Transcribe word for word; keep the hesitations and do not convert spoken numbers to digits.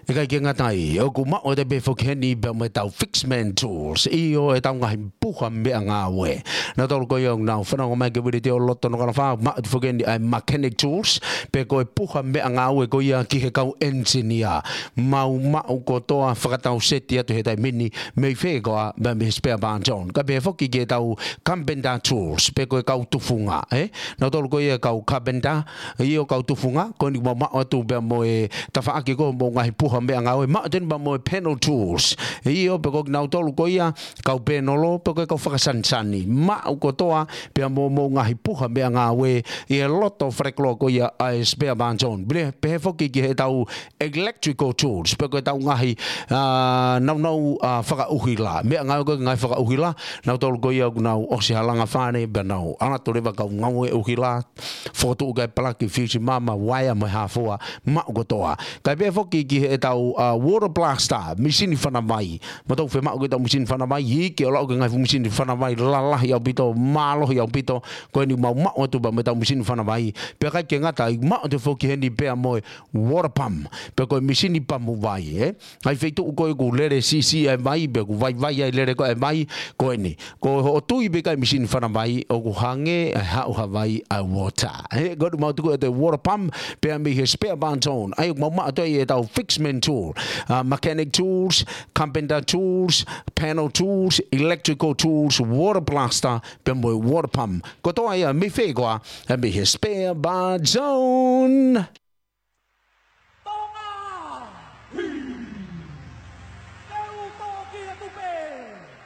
e kai ke ngatai o ku ma o te be fokeni be me tau fixman tools i o e tau ngahi puha me anga we na tolu ko yong na fana o mai ke wiri te o loto no kana fa ma te fokeni ai mechanic tools pe ko e puha me anga we ko ia ki he kau engineer mau ma o ko toa whakatau seti atu he tai mini me fe ko a me me spare ban john ka be foki ke tau carpenter tools pe ko e kau tufunga eh na tolu ko ia kau carpenter i o kau tufunga ko ni ma o tu be mo e ta fa ki ko mo ngahi puha me anga we ma ten ba mo panel tools i o pe ko na tolu ko ia kau penolo pe ko kau whakasansani ma o ko toa pe mo mo ngahi puha me anga we i a lot of freklo ko ia a spare ban john ble pe foki ki he tau electrical tools pe ko tau ngahi na na whaka uhila me anga ko ngai whaka uhila na tolu ko ia na o se halanga fane be na ana to leva kau ngau e uhila foto ga plaki fishi mama waya mo ha foa ma ko toa ka be foki ki he tau water blaster machine fana mai ma tau fe ma ko tau machine fana mai hi ke lo ngai fu machine fana mai la la ya bito malo ya bito ko ni mau ma o tu ba ma tau machine fana mai pe ka ke ngata ma o te foki he ni pe mo water pump pe ko machine pump vai eh ai feito ko ko lere si si ai mai be ko vai vai ai lere ko ai mai ko ni ko o tu i be ka machine fana mai o ko hange ha o havai a water eh go ma tu ko te water pump pe mi he spare ban zone ai ma ma to e tau fixman tool uh, mechanic tools carpenter tools panel tools electrical tools water blaster pe mo water pump ko to ai mi fe ko a mi he spare ban zone